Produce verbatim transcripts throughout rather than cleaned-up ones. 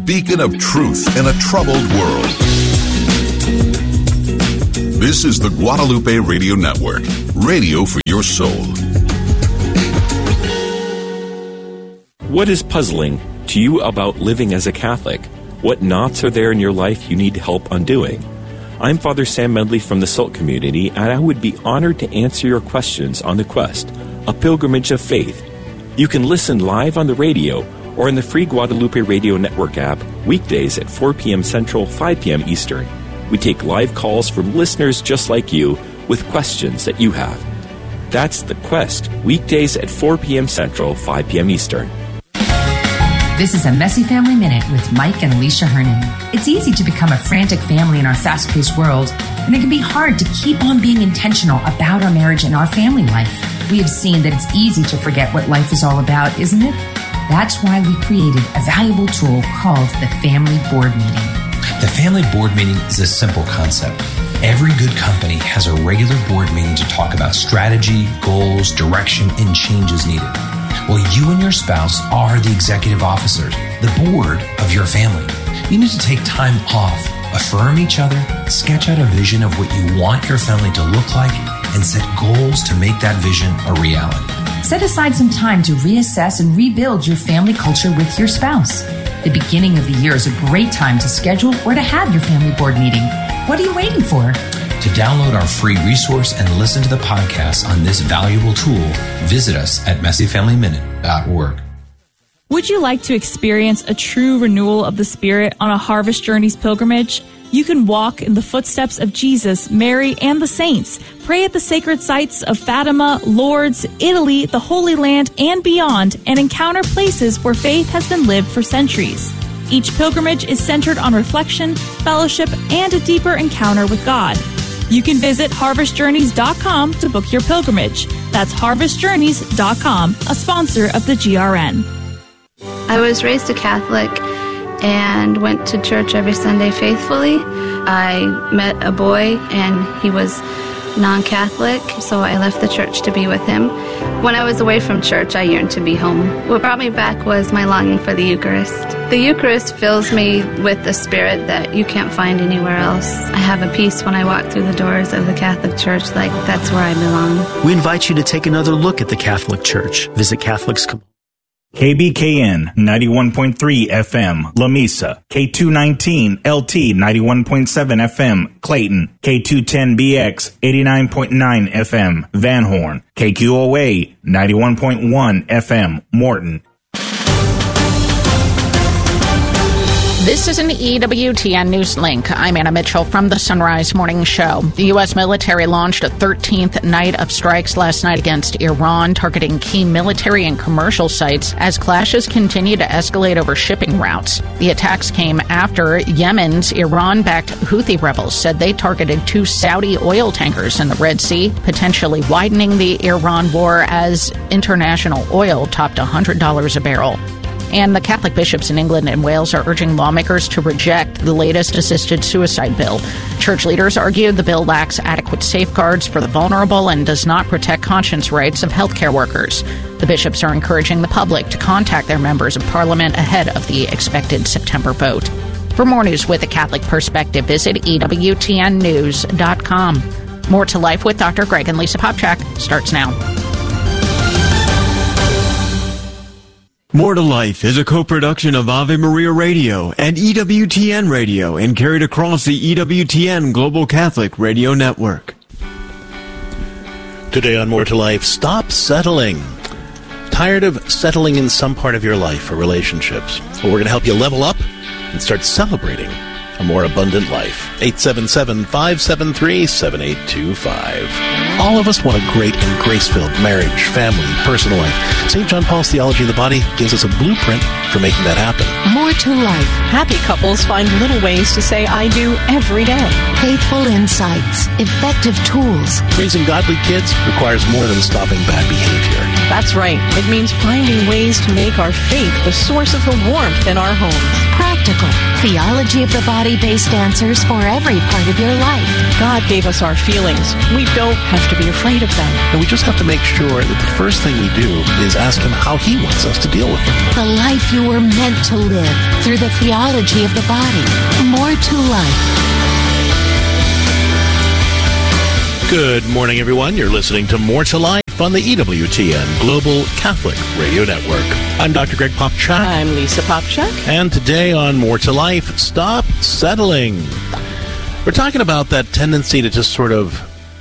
beacon of truth in a troubled world. This is the Guadalupe Radio Network, radio for your soul. What is puzzling to you about living as a Catholic? What knots are there in your life you need help undoing? I'm Father Sam Medley from the Salt Community, and I would be honored to answer your questions on The Quest, a pilgrimage of faith. You can listen live on the radio or in the free Guadalupe Radio Network app weekdays at four p.m. Central, five p.m. Eastern. We take live calls from listeners just like you with questions that you have. That's The Quest, weekdays at four p.m. Central, five p.m. Eastern. This is a Messy Family Minute with Mike and Alicia Hernan. It's easy to become a frantic family in our fast-paced world, and it can be hard to keep on being intentional about our marriage and our family life. We have seen that it's easy to forget what life is all about, isn't it? That's why we created a valuable tool called the Family Board Meeting. The Family Board Meeting is a simple concept. Every good company has a regular board meeting to talk about strategy, goals, direction, and changes needed. Well, you and your spouse are the executive officers, the board of your family. You need to take time off, affirm each other, sketch out a vision of what you want your family to look like, and set goals to make that vision a reality. Set aside some time to reassess and rebuild your family culture with your spouse. The beginning of the year is a great time to schedule or to have your family board meeting. What are you waiting for? To download our free resource and listen to the podcast on this valuable tool, visit us at messy family minute dot org. Would you like to experience a true renewal of the Spirit on a Harvest Journeys pilgrimage? You can walk in the footsteps of Jesus, Mary, and the saints. Pray at the sacred sites of Fatima, Lourdes, Italy, the Holy Land, and beyond, and encounter places where faith has been lived for centuries. Each pilgrimage is centered on reflection, fellowship, and a deeper encounter with God. You can visit harvest journeys dot com to book your pilgrimage. That's harvest journeys dot com, a sponsor of the G R N. I was raised a Catholic and went to church every Sunday faithfully. I met a boy and he was non-Catholic, so I left the church to be with him. When I was away from church, I yearned to be home. What brought me back was my longing for the Eucharist. The Eucharist fills me with the Spirit that you can't find anywhere else. I have a peace when I walk through the doors of the Catholic Church, like that's where I belong. We invite you to take another look at the Catholic Church. Visit Catholics. K B K N ninety-one point three F M, La Mesa. K two nineteen L T ninety-one point seven F M, Clayton. K two ten B X eighty-nine point nine F M, Van Horn. K Q O A ninety-one point one F M, Morton. This is an E W T N News Link. I'm Anna Mitchell from the Sunrise Morning Show. The U S military launched a thirteenth night of strikes last night against Iran, targeting key military and commercial sites as clashes continue to escalate over shipping routes. The attacks came after Yemen's Iran-backed Houthi rebels said they targeted two Saudi oil tankers in the Red Sea, potentially widening the Iran war as international oil topped one hundred dollars a barrel. And the Catholic bishops in England and Wales are urging lawmakers to reject the latest assisted suicide bill. Church leaders argue the bill lacks adequate safeguards for the vulnerable and does not protect conscience rights of healthcare workers. The bishops are encouraging the public to contact their members of parliament ahead of the expected September vote. For more news with a Catholic perspective, visit E W T N news dot com. More to Life with Doctor Greg and Lisa Popchak starts now. More to Life is a co-production of Ave Maria Radio and E W T N Radio and carried across the E W T N Global Catholic Radio Network. Today on More to Life, stop settling. Tired of settling in some part of your life or relationships? Well, we're going to help you level up and start celebrating a more abundant life. eight seven seven, five seven three, seven eight two five. All of us want a great and grace-filled marriage, family, personal life. Saint John Paul's Theology of the Body gives us a blueprint for making that happen. More to life. Happy couples find little ways to say I do every day. Faithful insights. Effective tools. Raising godly kids requires more than stopping bad behavior. That's right. It means finding ways to make our faith the source of the warmth in our homes. Practical. Theology of the Body-based answers for every part of your life. God gave us our feelings. We don't have to be afraid of them. And we just have to make sure that the first thing we do is ask him how he wants us to deal with them. The life you were meant to live through the theology of the body. More to life. Good morning, everyone. You're listening to More to Life on the E W T N Global Catholic Radio Network. I'm Doctor Greg Popchak. I'm Lisa Popchak. And today on More to Life, Stop Settling. We're talking about that tendency to just sort of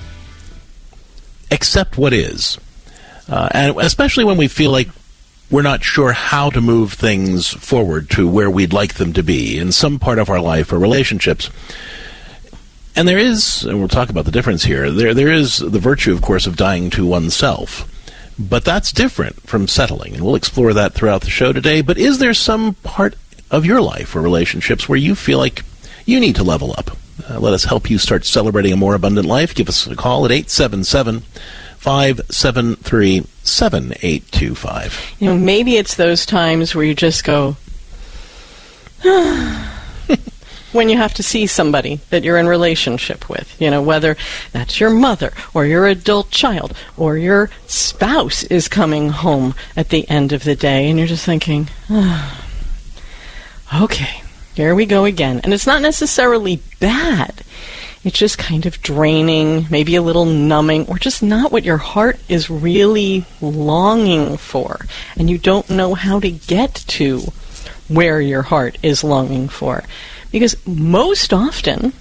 accept what is. Uh, and especially when we feel like we're not sure how to move things forward to where we'd like them to be in some part of our life or relationships. And there is, and we'll talk about the difference here, there there is the virtue, of course, of dying to oneself. But that's different from settling, and we'll explore that throughout the show today. But is there some part of your life or relationships where you feel like you need to level up? Uh, let us help you start celebrating a more abundant life. Give us a call at eight seven seven, five seven three, seven eight two five. You know, maybe it's those times where you just go, when you have to see somebody that you're in relationship with, you know, whether that's your mother or your adult child or your spouse is coming home at the end of the day, and you're just thinking, oh, okay, here we go again. And it's not necessarily bad. It's just kind of draining, maybe a little numbing, or just not what your heart is really longing for. And you don't know how to get to where your heart is longing for. Because most often,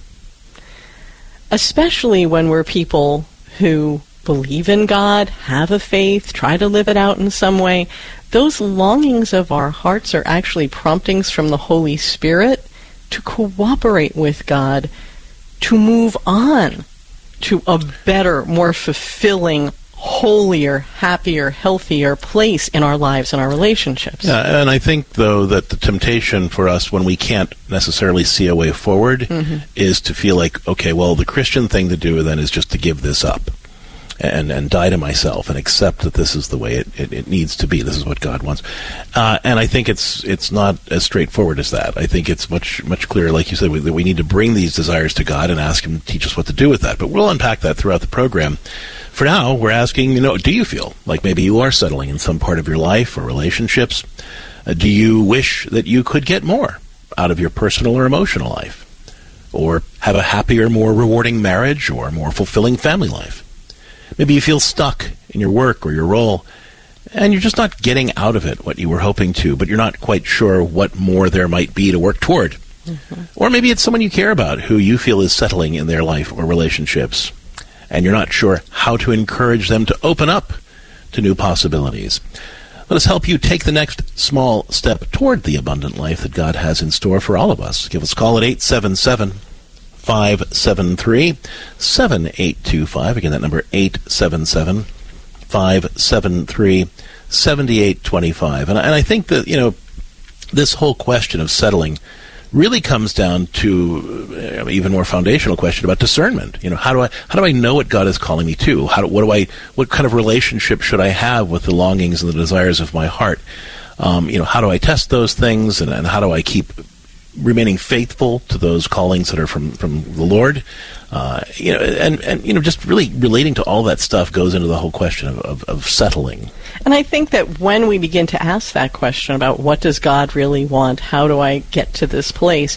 especially when we're people who believe in God, have a faith, try to live it out in some way, those longings of our hearts are actually promptings from the Holy Spirit to cooperate with God, to move on to a better, more fulfilling, holier, happier, healthier place in our lives and our relationships. Yeah, and I think, though, that the temptation for us when we can't necessarily see a way forward mm-hmm. is to feel like, okay, well, the Christian thing to do then is just to give this up and, and die to myself and accept that this is the way it, it, it needs to be. This is what God wants. Uh, and I think it's it's not as straightforward as that. I think it's much, much clearer, like you said, we, that we need to bring these desires to God and ask Him to teach us what to do with that. But we'll unpack that throughout the program. For now, we're asking, you know, do you feel like maybe you are settling in some part of your life or relationships? Uh, do you wish that you could get more out of your personal or emotional life? Or have a happier, more rewarding marriage or more fulfilling family life? Maybe you feel stuck in your work or your role, and you're just not getting out of it what you were hoping to, but you're not quite sure what more there might be to work toward. Mm-hmm. Or maybe it's someone you care about who you feel is settling in their life or relationships, and you're not sure how to encourage them to open up to new possibilities. Let us help you take the next small step toward the abundant life that God has in store for all of us. Give us a call at eight seven seven, five seven three, seven eight two five. Again, that number, eight seven seven, five seven three, seven eight two five. And, and I think that, you know, this whole question of settling really comes down to uh, even more foundational question about discernment. You know, how do I how do I know what God is calling me to? How do, what do I what kind of relationship should I have with the longings and the desires of my heart? Um, you know, how do I test those things, and, and how do I keep remaining faithful to those callings that are from, from the Lord? Uh, you know, and, and you know, just really relating to all that stuff goes into the whole question of, of, of settling. And I think that when we begin to ask that question about what does God really want, how do I get to this place,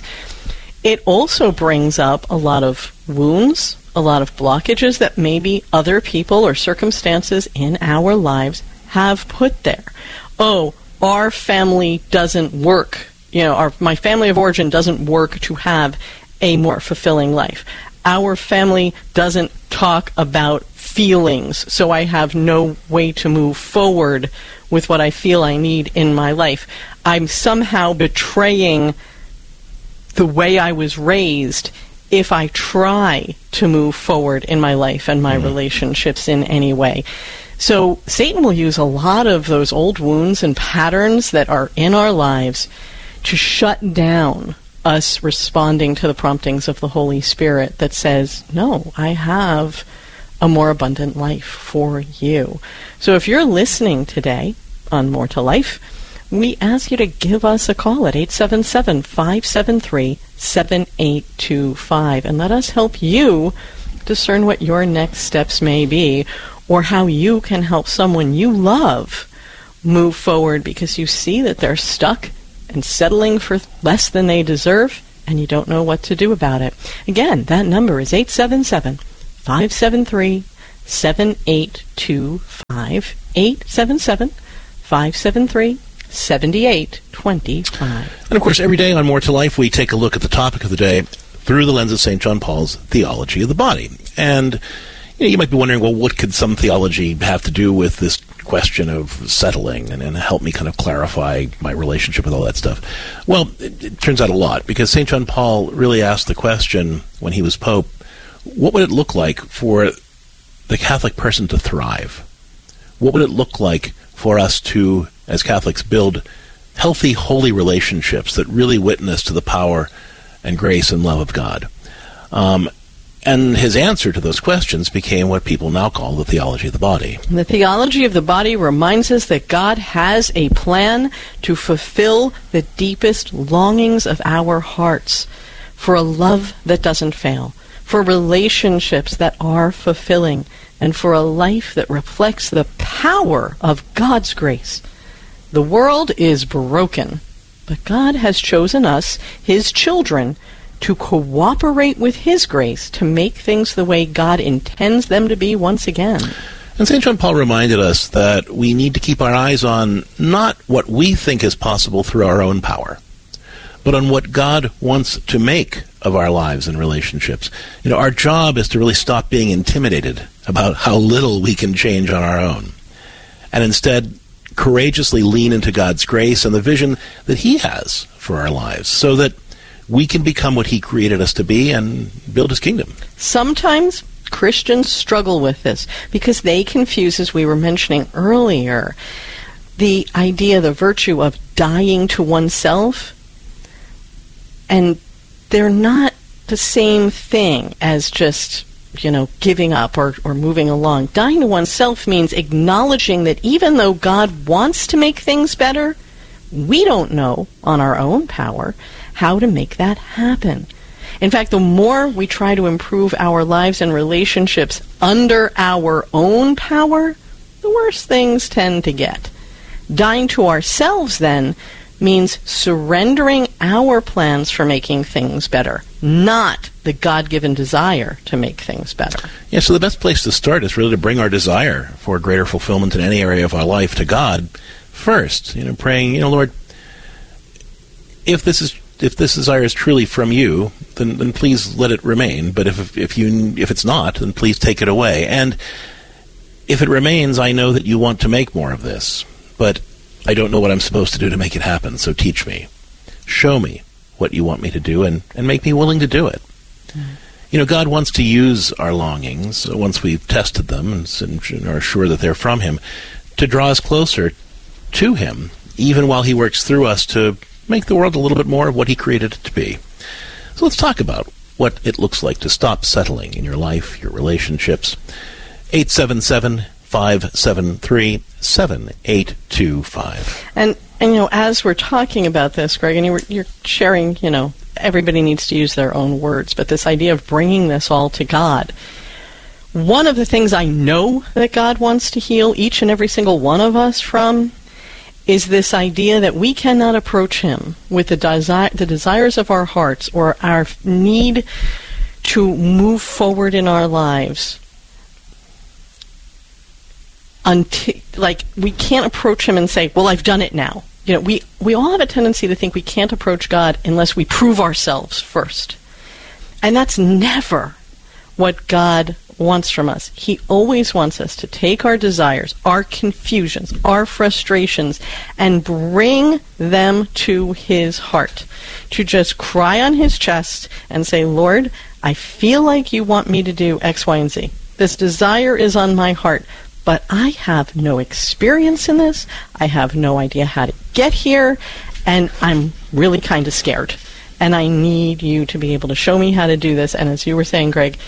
it also brings up a lot of wounds, a lot of blockages that maybe other people or circumstances in our lives have put there. Oh, our family doesn't work. You know, our, my family of origin doesn't work to have a more fulfilling life. Our family doesn't talk about feelings, so I have no way to move forward with what I feel I need in my life. I'm somehow betraying the way I was raised if I try to move forward in my life and my mm-hmm. relationships in any way. So Satan will use a lot of those old wounds and patterns that are in our lives to shut down us responding to the promptings of the Holy Spirit that says, no, I have a more abundant life for you. So if you're listening today on More to Life, we ask you to give us a call at eight seven seven, five seven three, seven eight two five and let us help you discern what your next steps may be, or how you can help someone you love move forward because you see that they're stuck and settling for less than they deserve, and you don't know what to do about it. Again, that number is eight seven seven, five seven three, seven eight two five, eight seven seven, five seven three, seven eight two five. And of course, every day on More to Life, we take a look at the topic of the day through the lens of Saint John Paul's theology of the body. And you know, you might be wondering, well, what could some theology have to do with this question of settling, and, and help me kind of clarify my relationship with all that stuff? Well, it, it turns out a lot, because Saint John Paul really asked the question when he was Pope, what would it look like for the Catholic person to thrive? What would it look like for us to, as Catholics, build healthy, holy relationships that really witness to the power and grace and love of God? Um, and his answer to those questions became what people now call the theology of the body. The theology of the body reminds us that God has a plan to fulfill the deepest longings of our hearts, for a love that doesn't fail, for relationships that are fulfilling, and for a life that reflects the power of God's grace. The world is broken, but God has chosen us, His children, to cooperate with His grace to make things the way God intends them to be once again. And Saint John Paul reminded us that we need to keep our eyes on not what we think is possible through our own power, but on what God wants to make of our lives and relationships. You know, our job is to really stop being intimidated about how little we can change on our own, and instead courageously lean into God's grace and the vision that He has for our lives, so that we can become what He created us to be and build His kingdom. Sometimes Christians struggle with this because they confuse, as we were mentioning earlier, the idea, the virtue of dying to oneself, and they're not the same thing as just, you know, giving up or, or moving along. Dying to oneself means acknowledging that even though God wants to make things better, we don't know on our own power how to make that happen. In fact, the more we try to improve our lives and relationships under our own power, the worse things tend to get. Dying to ourselves, then, means surrendering our plans for making things better, not the God-given desire to make things better. Yeah, so the best place to start is really to bring our desire for greater fulfillment in any area of our life to God first. You know, praying, you know, Lord, if this is if this desire is truly from you, then, then please let it remain. But if if you if it's not, then please take it away. And if it remains, I know that you want to make more of this, but I don't know what I'm supposed to do to make it happen, so teach me. Show me what you want me to do, and, and make me willing to do it. Mm. You know, God wants to use our longings, once we've tested them and, and are sure that they're from Him, to draw us closer to Him, even while He works through us to make the world a little bit more of what He created it to be. So let's talk about what it looks like to stop settling in your life, your relationships. eight seven seven, five seven three, seven eight two five. And, and, you know, as we're talking about this, Greg, and you're, you're sharing, you know, everybody needs to use their own words, but this idea of bringing this all to God, one of the things I know that God wants to heal each and every single one of us from is this idea that we cannot approach Him with the, desi- the desires of our hearts or our need to move forward in our lives. Until, like, we can't approach Him and say, well, I've done it now. You know, we, we all have a tendency to think we can't approach God unless we prove ourselves first. And that's never what God wants from us. He always wants us to take our desires, our confusions, our frustrations, and bring them to His heart. To just cry on His chest and say, Lord, I feel like you want me to do X, Y, and Z. This desire is on my heart, but I have no experience in this. I have no idea how to get here, and I'm really kind of scared. And I need you to be able to show me how to do this. And as you were saying, Greg,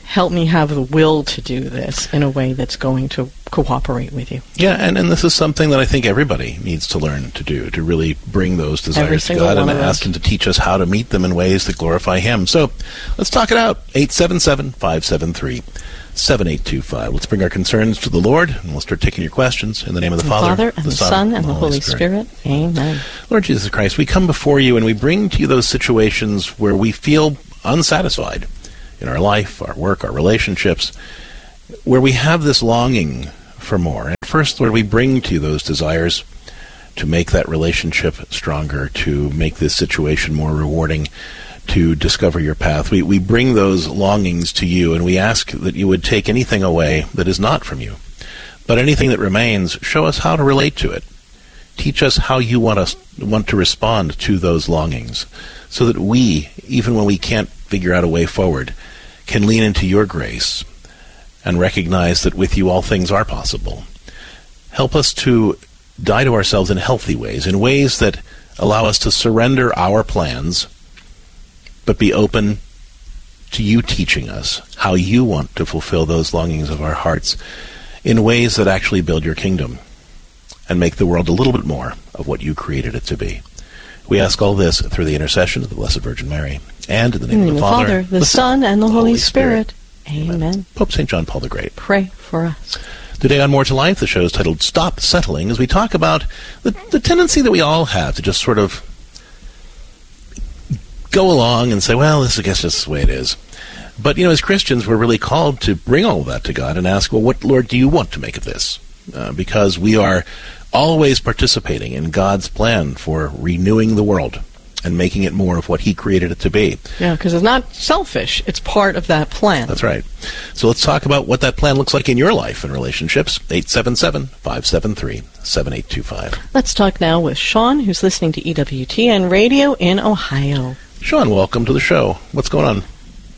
help me have the will to do this in a way that's going to cooperate with you. Yeah, and, and this is something that I think everybody needs to learn to do, to really bring those desires to God and ask Him to teach us how to meet them in ways that glorify Him. So let's talk it out. eight seven seven, five seven three, seven eight two five. Let's bring our concerns to the Lord, and we'll start taking your questions in the name of the, the Father, Father, and the, the Son, Son, and the Holy Spirit. Spirit. Amen. Lord Jesus Christ, we come before you and we bring to you those situations where we feel unsatisfied in our life, our work, our relationships, where we have this longing for more. And first, Lord, we bring to you those desires to make that relationship stronger, to make this situation more rewarding, to discover your path. We, we bring those longings to you, and we ask that you would take anything away that is not from you. But anything that remains, show us how to relate to it. Teach us how you want us want to respond to those longings, so that we, even when we can't figure out a way forward, can lean into your grace and recognize that with you all things are possible. Help us to die to ourselves in healthy ways, in ways that allow us to surrender our plans, but be open to you teaching us how you want to fulfill those longings of our hearts in ways that actually build your kingdom and make the world a little bit more of what you created it to be. We ask all this through the intercession of the Blessed Virgin Mary, and in the name, in the name of the Father, Father, the, the Son, and the Holy Spirit. Spirit. Amen. Amen. Pope Saint John Paul the Great, pray for us. Today on More to Life, the show is titled Stop Settling, as we talk about the, the tendency that we all have to just sort of go along and say, well, this I guess just the way it is. But, you know, as Christians, we're really called to bring all of that to God and ask, well, what, Lord, do you want to make of this? Uh, because we are always participating in God's plan for renewing the world and making it more of what He created it to be. Yeah, because it's not selfish. It's part of that plan. That's right. So let's talk about what that plan looks like in your life and relationships. eight seven seven, five seven three, seven eight two five. Let's talk now with Sean, who's listening to E W T N Radio in Ohio. Sean, welcome to the show. What's going on?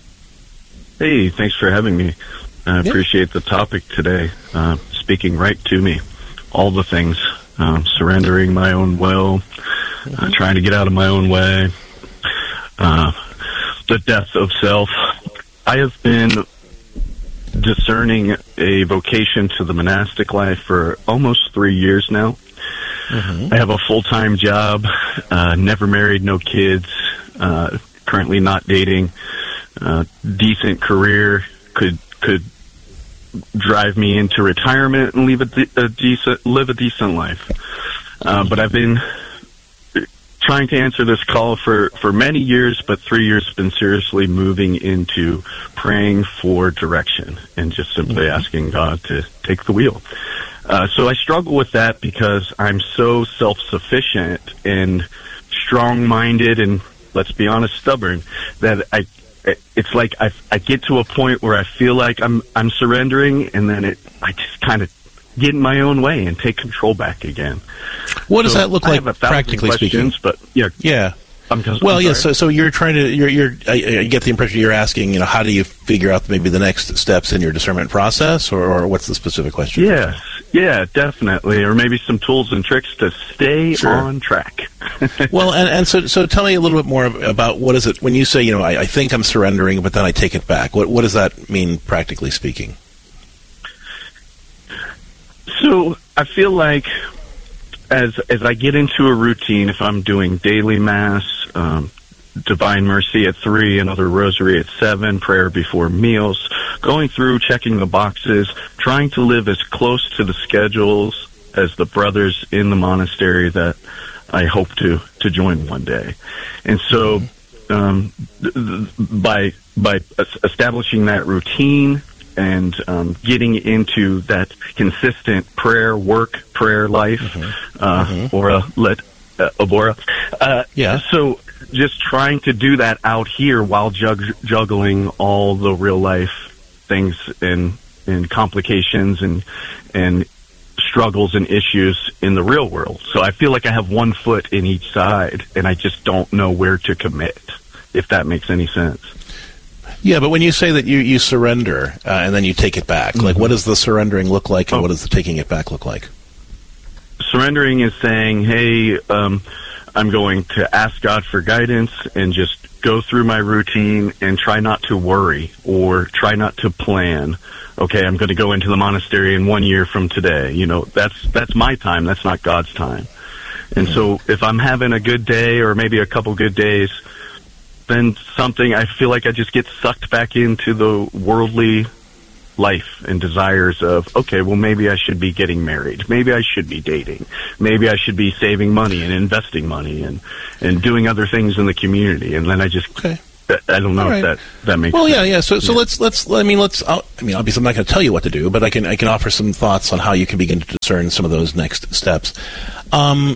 Hey, thanks for having me. I yeah. appreciate the topic today. Uh, speaking right to me. All the things. Um, surrendering my own will, mm-hmm. uh, trying to get out of my own way, uh, the death of self. I have been discerning a vocation to the monastic life for almost three years now. Mm-hmm. I have a full-time job, uh, never married, no kids, uh, currently not dating, uh, decent career, could could drive me into retirement and leave a, de- a decent, live a decent life. Uh, but I've been trying to answer this call for, for many years, but three years have been seriously moving into praying for direction and just simply mm-hmm. asking God to take the wheel. Uh, so I struggle with that because I'm so self-sufficient and strong-minded and, let's be honest, stubborn, that I it's like I, I get to a point where I feel like I'm I'm surrendering, and then it I just kind of get in my own way and take control back again. What does so that look like, practically speaking? But yeah, yeah. I'm just, well, I'm yeah. So, so you're trying to. You're. you're I, I get the impression you're asking. You know, how do you figure out maybe the next steps in your discernment process, or, or what's the specific question? Yes, yeah, definitely, or maybe some tools and tricks to stay sure. on track. Well, and, and so so tell me a little bit more about what is it when you say, you know, I, I think I'm surrendering, but then I take it back. What what does that mean, practically speaking? So I feel like as as I get into a routine, if I'm doing daily mass, um, Divine Mercy at three, another Rosary at seven, prayer before meals, going through, checking the boxes, trying to live as close to the schedules as the brothers in the monastery that I hope to, to join one day. And so um, th- th- by by establishing that routine and um, getting into that consistent prayer, work, prayer life, mm-hmm. Uh, mm-hmm. Ora, let, uh, Obora. Uh, yeah. So just trying to do that out here while jug- juggling all the real life things and, and complications and and struggles and issues in the real world. So I feel like I have one foot in each side, and I just don't know where to commit, if that makes any sense. Yeah, but when you say that you, you surrender uh, and then you take it back, mm-hmm. like what does the surrendering look like, and oh. what does the taking it back look like? Surrendering is saying, hey, um, I'm going to ask God for guidance and just go through my routine and try not to worry or try not to plan. Okay, I'm going to go into the monastery in one year from today. You know, that's that's my time. That's not God's time. And so if I'm having a good day or maybe a couple good days, then something, I feel like I just get sucked back into the worldly life and desires of, okay, well, maybe I should be getting married. Maybe I should be dating. Maybe I should be saving money and investing money and, and doing other things in the community. And then I just, okay. I don't know All if right. that, that makes well, sense. Well, yeah, yeah. So, so yeah. let's, let's, I mean, let's, I'll, I mean, obviously I'm not going to tell you what to do, but I can, I can offer some thoughts on how you can begin to discern some of those next steps. Um,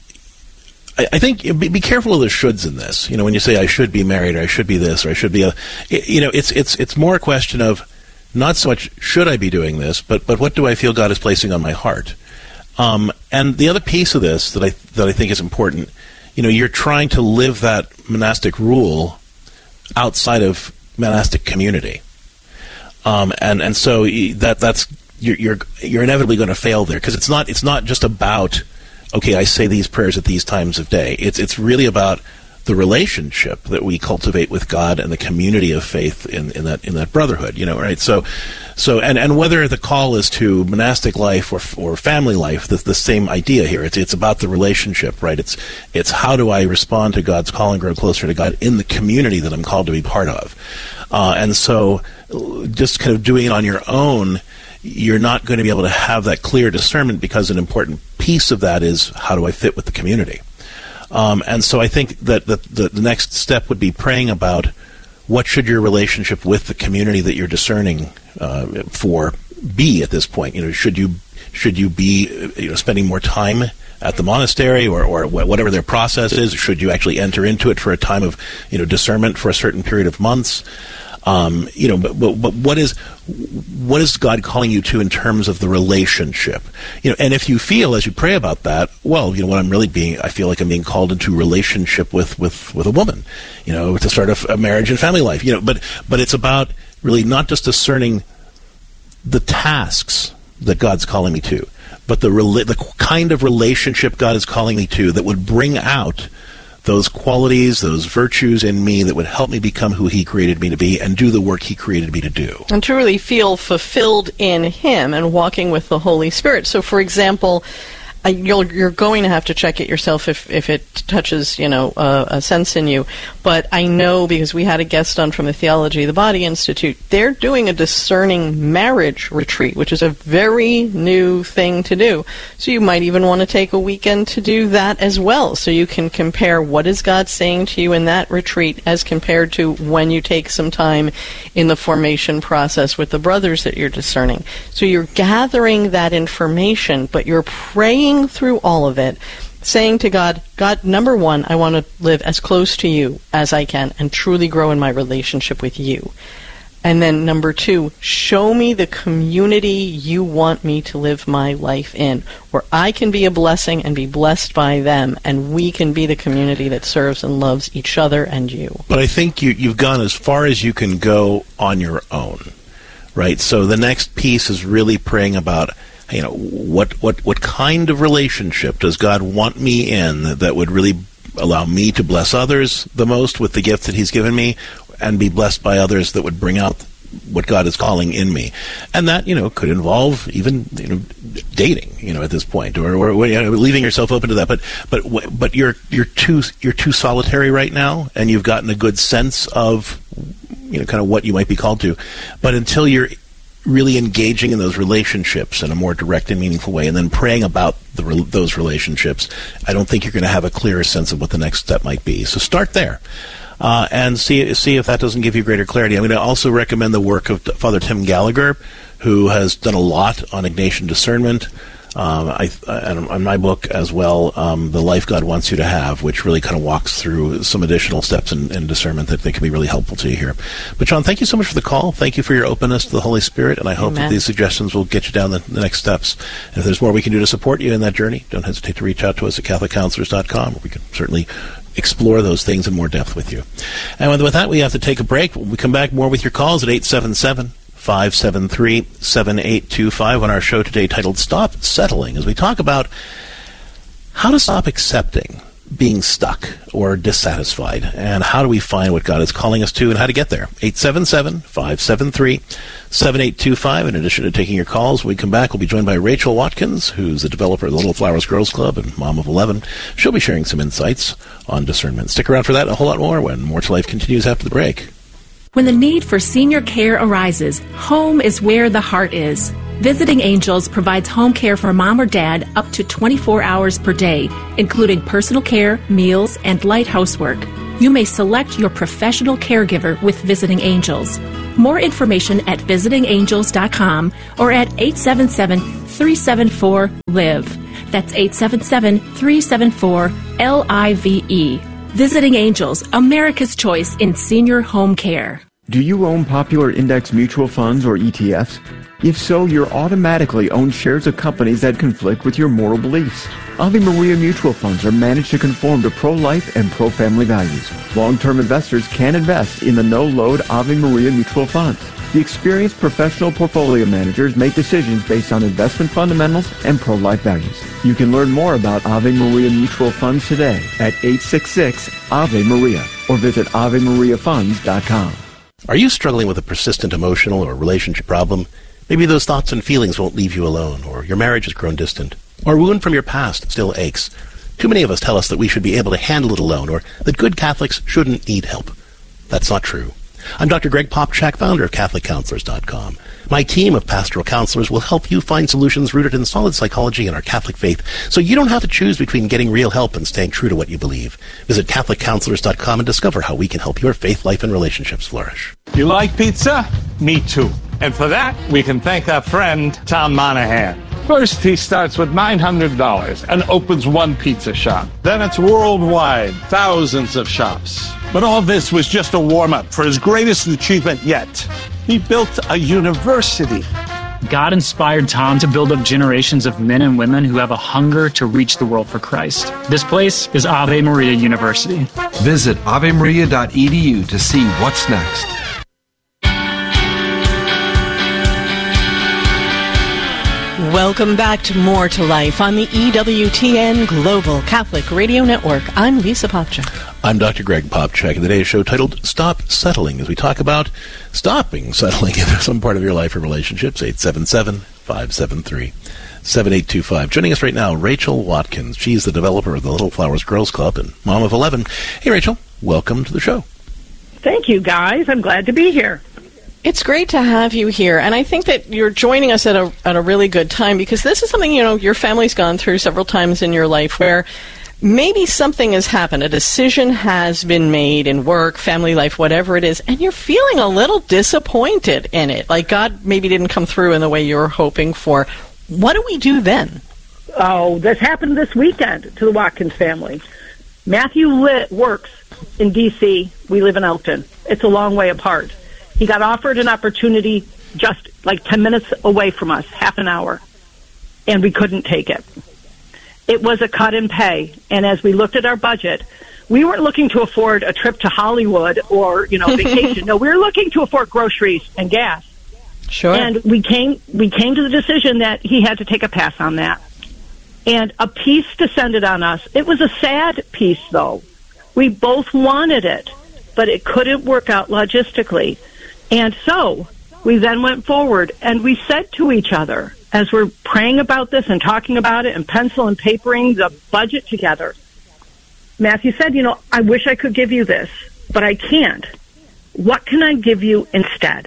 I, I think be, be careful of the shoulds in this. You know, when you say I should be married or I should be this or I should be a, it, you know, it's, it's, it's more a question of not so much should I be doing this, but, but what do I feel God is placing on my heart? Um, and the other piece of this that I, that I think is important, you know, you're trying to live that monastic rule outside of monastic community, um, and and so that that's you're you're, you're inevitably going to fail there, because it's not it's not just about, okay, I say these prayers at these times of day. It's it's really about the relationship that we cultivate with God and the community of faith in, in that in that brotherhood. You know, right? So so and, and whether the call is to monastic life or or family life, the, the same idea here. It's it's about the relationship, right? It's it's how do I respond to God's call and grow closer to God in the community that I'm called to be part of. Uh, and so just kind of doing it on your own, you're not going to be able to have that clear discernment, because an important piece of that is how do I fit with the community. Um, and so I think that the, the, the next step would be praying about what should your relationship with the community that you're discerning uh, for be at this point. You know, should you should you be you know, spending more time at the monastery or, or whatever their process is? Should you actually enter into it for a time of you know discernment for a certain period of months? Um, you know, but, but, but what is what is God calling you to in terms of the relationship? You know, and if you feel as you pray about that, well, you know, what I'm really being, I feel like I'm being called into relationship with, with, with a woman, you know, to start a, a marriage and family life, you know, but but it's about really not just discerning the tasks that God's calling me to, but the rela- the kind of relationship God is calling me to that would bring out those qualities, those virtues in me that would help me become who He created me to be and do the work He created me to do. And to really feel fulfilled in Him and walking with the Holy Spirit. So, for example, uh, you'll, you're going to have to check it yourself if, if it touches, you know, uh, a sense in you. But I know, because we had a guest on from the Theology of the Body Institute, they're doing a discerning marriage retreat, which is a very new thing to do. So you might even want to take a weekend to do that as well, so you can compare what is God saying to you in that retreat as compared to when you take some time in the formation process with the brothers that you're discerning. So you're gathering that information, but you're praying through all of it, saying to God, God, number one, I want to live as close to you as I can and truly grow in my relationship with you. And then number two, show me the community you want me to live my life in, where I can be a blessing and be blessed by them, and we can be the community that serves and loves each other and you. But I think you, you've gone as far as you can go on your own, right? So the next piece is really praying about, you know, what, what, what kind of relationship does God want me in that would really allow me to bless others the most with the gift that He's given me, and be blessed by others that would bring out what God is calling in me. And that, you know, could involve even, you know, dating, you know, at this point, or, or you know, leaving yourself open to that. But but but you're you're too you're too solitary right now, and you've gotten a good sense of, you know, kind of what you might be called to. But until you're really engaging in those relationships in a more direct and meaningful way, and then praying about the, those relationships, I don't think you're going to have a clearer sense of what the next step might be. So start there. Uh, and see see if that doesn't give you greater clarity. I'm going to also recommend the work of Father Tim Gallagher, who has done a lot on Ignatian discernment. Um, I, and on my book as well, um, The Life God Wants You to Have, which really kind of walks through some additional steps in, in discernment that, that can be really helpful to you here. But John, thank you so much for the call. Thank you for your openness to the Holy Spirit, and I hope Amen. that these suggestions will get you down the, the next steps. And if there's more we can do to support you in that journey, don't hesitate to reach out to us at catholic counselors dot com. We can certainly explore those things in more depth with you. And with, with that, we have to take a break. When we come back, more with your calls at eight seven seven, five seven three, seven eight two five on our show today titled Stop Settling, as we talk about how to stop accepting being stuck or dissatisfied, and how do we find what God is calling us to and how to get there? eight seven seven, five seven three, seven eight two five. In addition to taking your calls, when we come back, we'll be joined by Rachel Watkins, who's the developer of the Little Flowers Girls Club and mom of eleven. She'll be sharing some insights on discernment. Stick around for that and a whole lot more when More to Life continues after the break. When the need for senior care arises, home is where the heart is. Visiting Angels provides home care for mom or dad up to twenty-four hours per day, including personal care, meals, and light housework. You may select your professional caregiver with Visiting Angels. More information at visiting angels dot com or at eight seven seven, three seven four, L I V E. That's eight seven seven, three seven four, L I V E. Visiting Angels, America's choice in senior home care. Do you own popular index mutual funds or E T Fs? If so, you're automatically own shares of companies that conflict with your moral beliefs. Ave Maria mutual funds are managed to conform to pro-life and pro-family values. Long-term investors can invest in the no-load Ave Maria mutual funds. The experienced professional portfolio managers make decisions based on investment fundamentals and pro-life values. You can learn more about Ave Maria mutual funds today at eight six six, A V E Maria or visit ave maria funds dot com. Are you struggling with a persistent emotional or relationship problem? Maybe those thoughts and feelings won't leave you alone, or your marriage has grown distant, or a wound from your past still aches. Too many of us tell us that we should be able to handle it alone, or that good Catholics shouldn't need help. That's not true. I'm Doctor Greg Popchak, founder of Catholic Counselors dot com. My team of pastoral counselors will help you find solutions rooted in solid psychology and our Catholic faith, so you don't have to choose between getting real help and staying true to what you believe. Visit Catholic Counselors dot com and discover how we can help your faith life and relationships flourish. You like pizza? Me too. And for that, we can thank our friend, Tom Monahan. First, he starts with nine hundred dollars and opens one pizza shop. Then it's worldwide, thousands of shops. But all this was just a warm-up for his greatest achievement yet. He built a university. God inspired Tom to build up generations of men and women who have a hunger to reach the world for Christ. This place is Ave Maria University. Visit ave maria dot e d u to see what's next. Welcome back to More to Life on the E W T N Global Catholic Radio Network. I'm Lisa Popchak. I'm Doctor Greg Popchak, and today's show titled Stop Settling, as we talk about stopping settling in some part of your life or relationships. eight seven seven, five seven three, seven eight two five. Joining us right now, Rachel Watkins. She's the developer of the Little Flowers Girls Club and mom of eleven. Hey, Rachel, welcome to the show. Thank you, guys. I'm glad to be here. It's great to have you here, and I think that you're joining us at a at a really good time, because this is something, you know, your family's gone through several times in your life where maybe something has happened, a decision has been made in work, family life, whatever it is, and you're feeling a little disappointed in it, like God maybe didn't come through in the way you were hoping for. What do we do then? Oh, this happened this weekend to the Watkins family. Matthew Litt works in D C We live in Elton. It's a long way apart. He got offered an opportunity just like ten minutes away from us, half an hour, and we couldn't take it. It was a cut in pay, and as we looked at our budget, we weren't looking to afford a trip to Hollywood or, you know, vacation. No, we were looking to afford groceries and gas. Sure. And we came we came to the decision that he had to take a pass on that. And a peace descended on us. It was a sad peace, though. We both wanted it, but it couldn't work out logistically. And so we then went forward, and we said to each other, as we're praying about this and talking about it and pencil and papering the budget together, Matthew said, you know, I wish I could give you this, but I can't. What can I give you instead?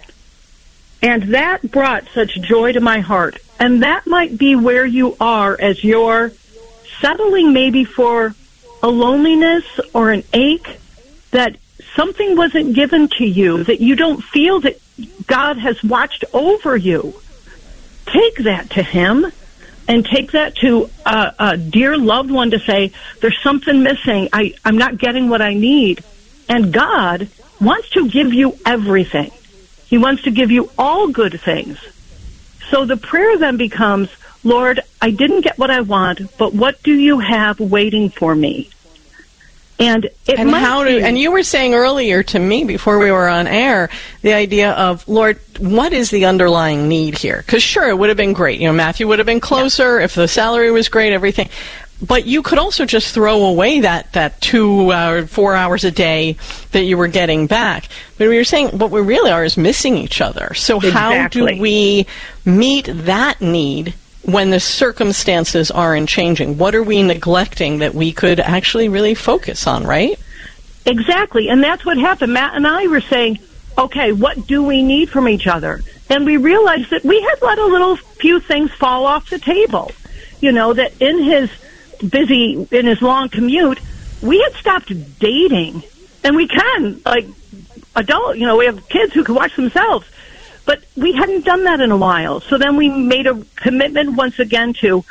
And that brought such joy to my heart. And that might be where you are as you're settling maybe for a loneliness or an ache, that something wasn't given to you, that you don't feel that God has watched over you. Take that to Him, and take that to a, a dear loved one to say, there's something missing. I, I'm not getting what I need. And God wants to give you everything. He wants to give you all good things. So the prayer then becomes, Lord, I didn't get what I want, but what do you have waiting for me? And it and might how do, be, and you were saying earlier to me before we were on air, the idea of, Lord, what is the underlying need here? Because sure, it would have been great. You know, Matthew would have been closer, yeah, if the salary was great, everything. But you could also just throw away that, that two or four hours a day that you were getting back. But we were saying what we really are is missing each other. So how Exactly. do we meet that need when the circumstances aren't changing? What are we neglecting that we could actually really focus on, right? Exactly, and that's what happened. Matt and I were saying, okay, what do we need from each other? And we realized that we had let a little few things fall off the table. You know, that in his busy, in his long commute, we had stopped dating. And we can, like, adult, you know, we have kids who can watch themselves. But we hadn't done that in a while. So then we made a commitment once again to,